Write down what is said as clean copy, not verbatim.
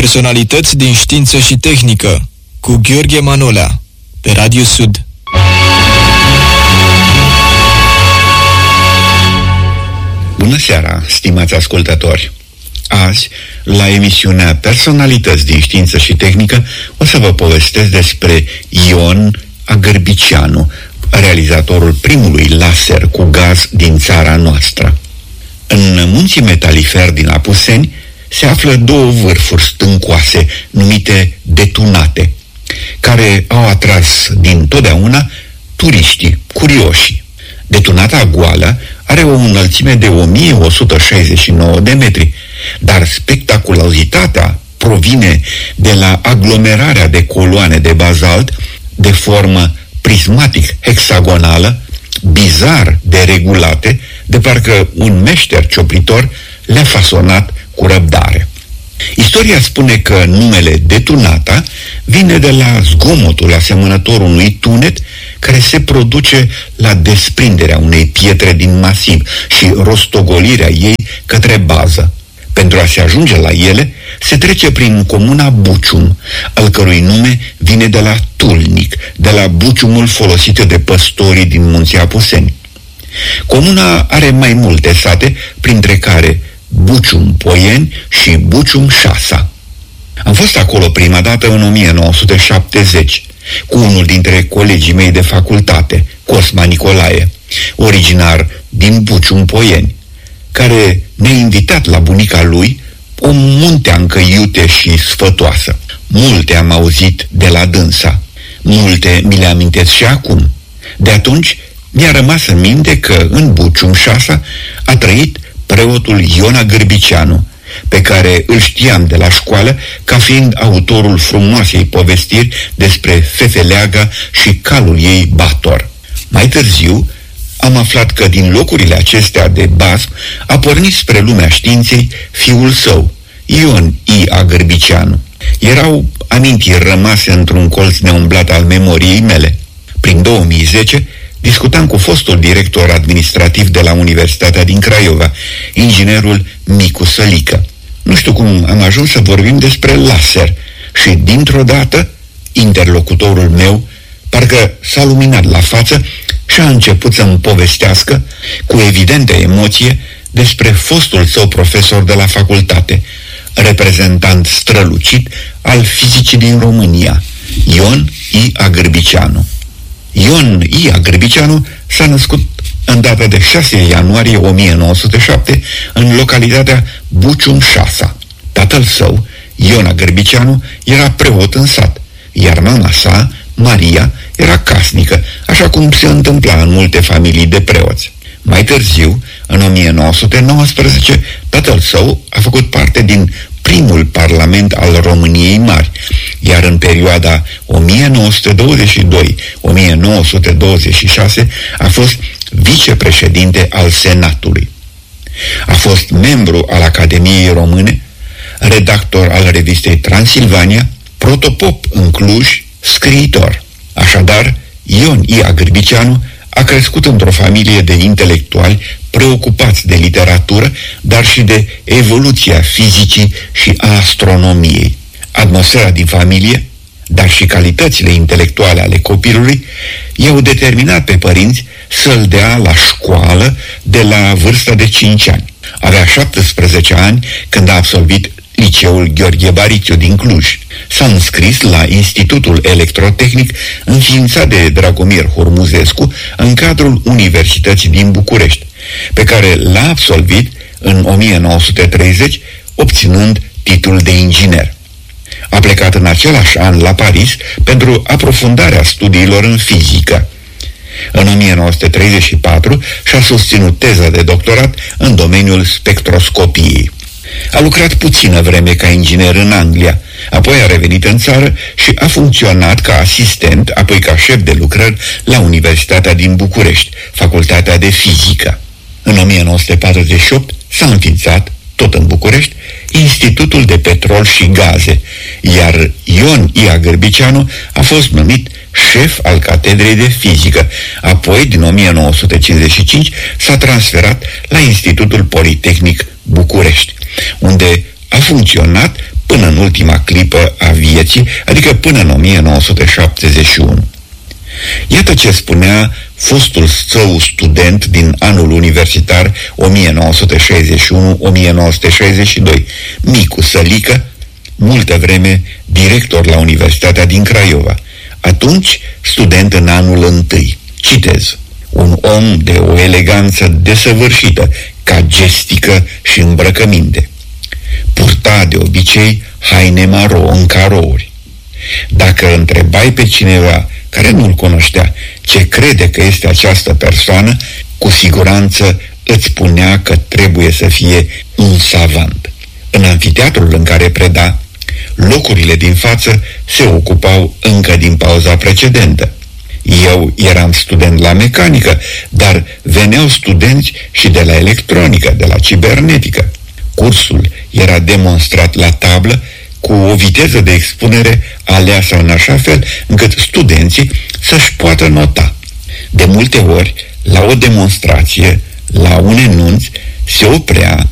Personalități din știință și tehnică cu Gheorghe Manolea pe Radio Sud. Bună seara, stimați ascultători! Azi, la emisiunea Personalități din știință și tehnică, o să vă povestesc despre Ion Agârbiceanu, realizatorul primului laser cu gaz din țara noastră. În munții metaliferi din Apuseni se află două vârfuri stâncoase numite Detunate, care au atras din totdeauna turiștii curioși. Detunata goală are o înălțime de 1169 de metri, dar spectaculozitatea provine de la aglomerarea de coloane de bazalt de formă prismatic-hexagonală, bizar deregulate, de parcă un meșter cioplitor le-a fasonat cu răbdare. Istoria spune că numele Detunata vine de la zgomotul asemănător unui tunet care se produce la desprinderea unei pietre din masiv și rostogolirea ei către bază. Pentru a se ajunge la ele, se trece prin comuna Bucium, al cărui nume vine de la tulnic, de la buciumul folosit de păstorii din munții Apuseni. Comuna are mai multe sate, printre care Bucium Poieni și Bucium Șasa. Am fost acolo prima dată în 1970, cu unul dintre colegii mei de facultate, Cosma Nicolae, originar din Bucium Poieni, care ne-a invitat la bunica lui, o munteancă iute și sfătoasă. Multe am auzit de la dânsa, multe mi le amintesc și acum. De atunci mi-a rămas în minte că în Bucium Șasa a trăit preotul Ion Agârbiceanu, pe care îl știam de la școală ca fiind autorul frumoasei povestiri despre Fefeleaga și calul ei Bator. Mai târziu am aflat că din locurile acestea de basm a pornit spre lumea științei fiul său, Ion I. Agârbiceanu. Erau amintiri rămase într-un colț neumblat al memoriei mele. Prin 2010 discutam cu fostul director administrativ de la Universitatea din Craiova, inginerul Micu Sălică. Nu știu cum am ajuns să vorbim despre laser și, dintr-o dată, interlocutorul meu parcă s-a luminat la față și a început să-mi povestească, cu evidentă emoție, despre fostul său profesor de la facultate, reprezentant strălucit al fizicii din România, Ion I. Agârbiceanu. Ion I. Agârbiceanu s-a născut în data de 6 ianuarie 1907 în localitatea Bucium Șasa. Tatăl său, Ion Agârbiceanu, era preot în sat, iar mama sa, Maria, era casnică, așa cum se întâmpla în multe familii de preoți. Mai târziu, în 1919, tatăl său a făcut parte din primul parlament al României Mari, iar în perioada 1922-1926 a fost vicepreședinte al Senatului. A fost membru al Academiei Române, redactor al revistei Transilvania, protopop în Cluj, scriitor. Așadar, Ion I. Agârbiceanu a crescut într-o familie de intelectuali preocupați de literatură, dar și de evoluția fizicii și a astronomiei. Atmosfera din familie, dar și calitățile intelectuale ale copilului, i-au determinat pe părinți să-l dea la școală de la vârsta de 5 ani. Avea 17 ani când a absolvit Liceul Gheorghe Barițiu din Cluj. S-a înscris la Institutul Electrotehnic înființat de Dragomir Hormuzescu în cadrul Universității din București, pe care l-a absolvit în 1930, obținând titlul de inginer. A plecat în același an la Paris pentru aprofundarea studiilor în fizică. În 1934 și-a susținut teza de doctorat în domeniul spectroscopiei. A lucrat puțină vreme ca inginer în Anglia, apoi a revenit în țară și a funcționat ca asistent, apoi ca șef de lucrări la Universitatea din București, Facultatea de Fizică. În 1948 s-a înființat, tot în București, Institutul de Petrol și Gaze, iar Ion I. Agârbiceanu a fost numit șef al Catedrei de Fizică. Apoi, din 1955, s-a transferat la Institutul Politehnic București, unde a funcționat până în ultima clipă a vieții, adică până în 1971. Iată ce spunea fostul său student din anul universitar 1961-1962, Micu Sălică, multă vreme director la Universitatea din Craiova, atunci student în anul întâi. Citez: un om de o eleganță desăvârșită, ca gestică și îmbrăcăminte. Purta de obicei haine maro în carouri. Dacă întrebai pe cineva care nu-l cunoștea ce crede că este această persoană, cu siguranță îți spunea că trebuie să fie un savant. În anfiteatrul în care preda, locurile din față se ocupau încă din pauza precedentă. Eu eram student la mecanică, dar veneau studenți și de la electronică, de la cibernetică. Cursul era demonstrat la tablă cu o viteză de expunere aleasă în așa fel încât studenții să-și poată nota. De multe ori, la o demonstrație, la un enunț, se oprea